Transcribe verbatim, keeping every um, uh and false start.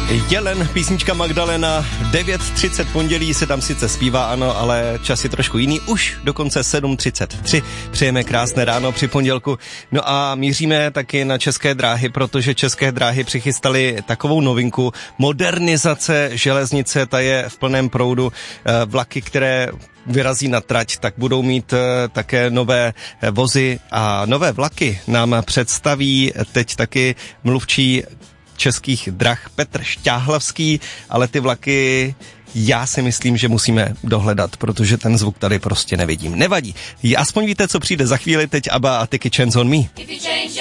Jelen, písnička Magdalena, devět třicet pondělí se tam sice zpívá, ano, ale čas je trošku jiný, už dokonce sedm třicet tři. Přejeme krásné ráno při pondělku. No a míříme taky na České dráhy, protože České dráhy přichystali takovou novinku, modernizace železnice, ta je v plném proudu. Vlaky, které vyrazí na trať, tak budou mít také nové vozy a nové vlaky nám představí teď taky mluvčí Českých drah Petr Šťáhlavský, ale ty vlaky já si myslím, že musíme dohledat, protože ten zvuk tady prostě nevidím. Nevadí. Aspoň víte, co přijde za chvíli, teď ABBA a Taky Chance on Me.